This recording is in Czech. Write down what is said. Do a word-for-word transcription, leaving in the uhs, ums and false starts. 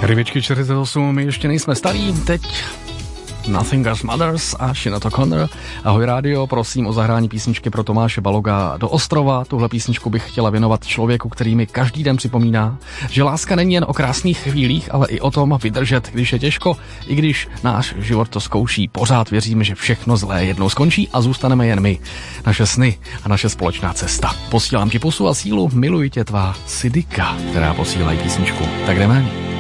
Rybičky čtyřicet osm, my ještě nejsme starí, teď Nothing Else Matters a Sinead O'Connor. Ahoj rádio, prosím o zahrání písničky pro Tomáše Baloga do Ostrova. Tuhle písničku bych chtěla věnovat člověku, který mi každý den připomíná, že láska není jen o krásných chvílích, ale i o tom vydržet, když je těžko, i když náš život to zkouší. Pořád věříme, že všechno zlé jednou skončí a zůstaneme jen my, naše sny a naše společná cesta. Posílám ti pusu a sílu, miluji tě, tvá Sidika, která posílají písničku. Tak jdeme.